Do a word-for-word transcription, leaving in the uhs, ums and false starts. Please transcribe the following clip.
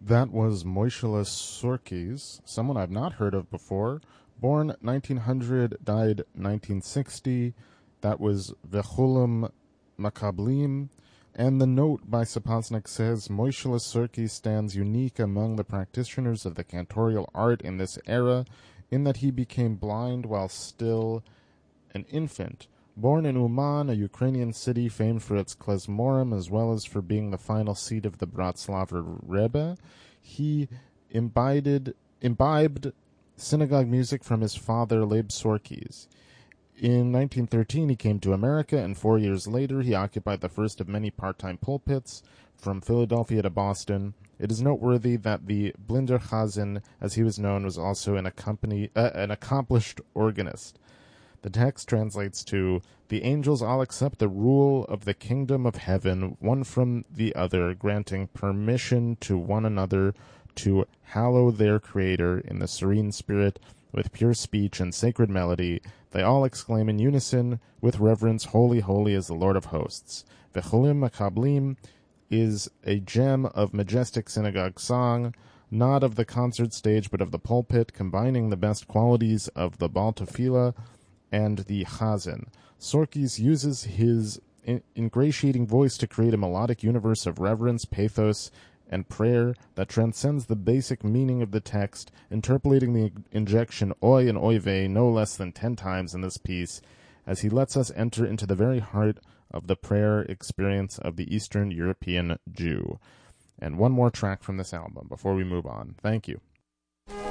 That was Moisheles Sorkis, someone I've not heard of before. Born nineteen hundred, died nineteen sixty. That was Vechulim Makablim. And the note by Saposnik says, Moisheles Sorkis stands unique among the practitioners of the cantorial art in this era, in that he became blind while still an infant. Born in Uman, a Ukrainian city famed for its klezmorim as well as for being the final seat of the Bratslaver Rebbe, he imbibed, imbibed synagogue music from his father, Leib Sorkis. In nineteen thirteen, he came to America, and four years later, he occupied the first of many part-time pulpits from Philadelphia to Boston. It is noteworthy that the Blinder Chazan, as he was known, was also an, accompany, uh, an accomplished organist. The text translates to, "The angels all accept the rule of the kingdom of heaven, one from the other, granting permission to one another to hallow their Creator in the serene spirit with pure speech and sacred melody. They all exclaim in unison, with reverence, Holy, holy is the Lord of hosts." Vechulim Makablim is a gem of majestic synagogue song, not of the concert stage but of the pulpit, combining the best qualities of the Baal Tefillah and the Chazan. Sorkis uses his in- ingratiating voice to create a melodic universe of reverence, pathos, and prayer that transcends the basic meaning of the text, interpolating the injection oi and oive no less than ten times in this piece, as he lets us enter into the very heart of the prayer experience of the Eastern European Jew. And one more track from this album before we move on. Thank you.